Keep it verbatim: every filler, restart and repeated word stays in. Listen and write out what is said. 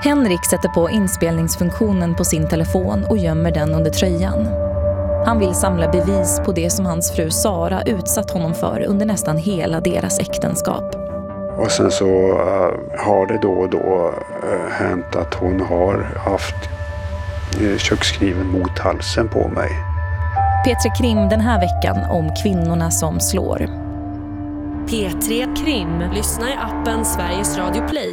Henrik sätter på inspelningsfunktionen på sin telefon och gömmer den under tröjan. Han vill samla bevis på det som hans fru Sara utsatt honom för under nästan hela deras äktenskap. Och sen så uh, har det då och då uh, hänt att hon har haft uh, kökskniven mot halsen på mig. P tre Krim den här veckan om kvinnorna som slår. P tre Krim. Lyssna i appen Sveriges Radio Play